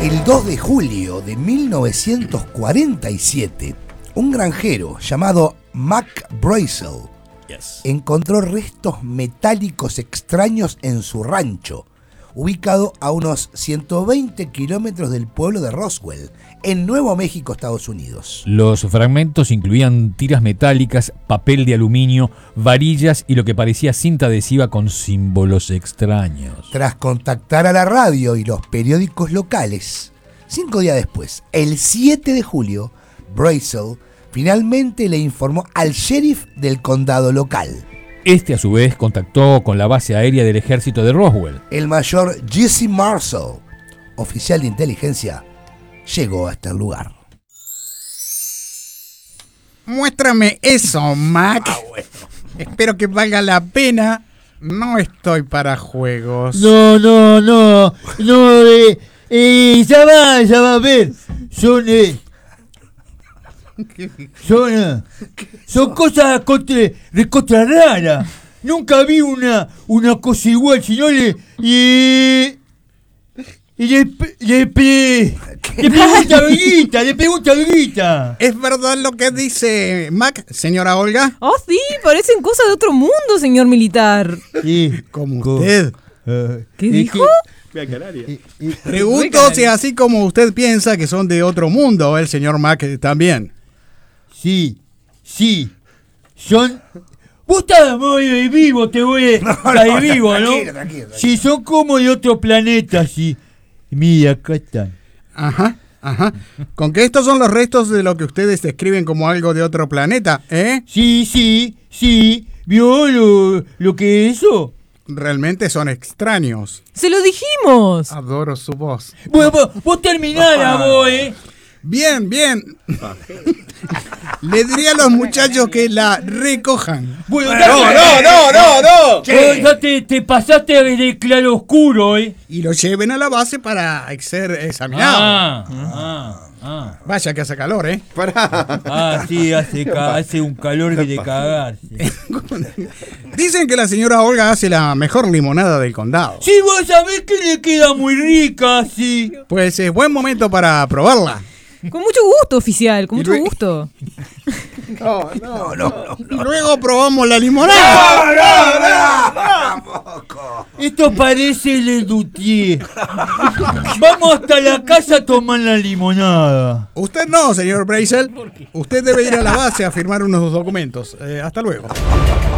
El 2 de julio de 1947, un granjero llamado Mac Brazel encontró restos metálicos extraños en su rancho, ubicado a unos 120 kilómetros del pueblo de Roswell, en Nuevo México, Estados Unidos. Los fragmentos incluían tiras metálicas, papel de aluminio, varillas y lo que parecía cinta adhesiva con símbolos extraños. Tras contactar a la radio y los periódicos locales, 5 días después, el 7 de julio, Brazel finalmente le informó al sheriff del condado local. Este, a su vez, contactó con la base aérea del ejército de Roswell. El mayor Jesse Marshall, oficial de inteligencia, llegó hasta el lugar. Muéstrame eso, Mac. Bueno. Espero que valga la pena. No estoy para juegos. No, ya va a ver. Son cosas recontra raras. Nunca vi una cosa igual, si no le pregunta a Olguita. ¿Es verdad lo que dice Mac, señora Olga? Oh, sí, parecen cosas de otro mundo, señor militar. Sí, como usted. ¿Qué dijo? Pregunto si así como usted piensa que son de otro mundo, el señor Mac también. Sí, son... Vos estás muy vivo, te voy a vivo, ¿no? Tranquilo. Sí, son como de otro planeta, sí. Mira, acá están. Ajá. ¿Con que estos son los restos de lo que ustedes describen como algo de otro planeta, eh? Sí. ¿Vio lo que es eso? Realmente son extraños. ¡Se lo dijimos! Adoro su voz. Bueno, vos terminala, vos, Bien. Le diría a los muchachos que la recojan. Bueno, No. Ya te pasaste de claro oscuro, Y lo lleven a la base para ser examinado. Vaya que hace calor, Sí, hace un calor que te cagás. Dicen que la señora Olga hace la mejor limonada del condado. Sí, vos sabés que le queda muy rica, sí. Pues es buen momento para probarla. Con mucho gusto, oficial, con mucho gusto. No. Y luego probamos la limonada. Esto parece el Dutier. Vamos hasta la casa a tomar la limonada. Usted no, señor Brazel. Usted debe ir a la base a firmar unos documentos. Hasta luego.